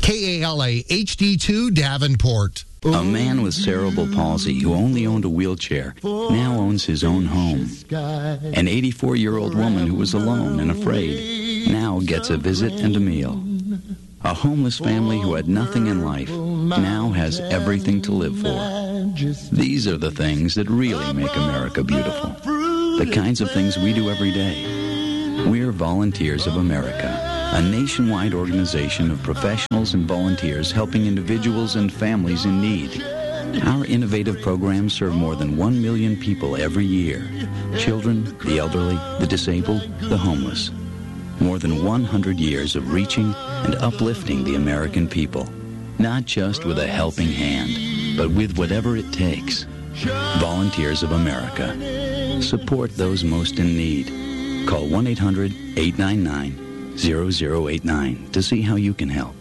KALA HD2 Davenport. A man with cerebral palsy who only owned a wheelchair now owns his own home. An 84-year-old woman who was alone and afraid now gets a visit and a meal. A homeless family who had nothing in life now has everything to live for. These are the things that really make America beautiful. The kinds of things we do every day. We're Volunteers of America, a nationwide organization of professionals and volunteers helping individuals and families in need. Our innovative programs serve more than 1 million people every year. Children, the elderly, the disabled, the homeless. More than 100 years of reaching and uplifting the American people. Not just with a helping hand, but with whatever it takes. Volunteers of America. Support those most in need. Call 1-800-899-0089 to see how you can help.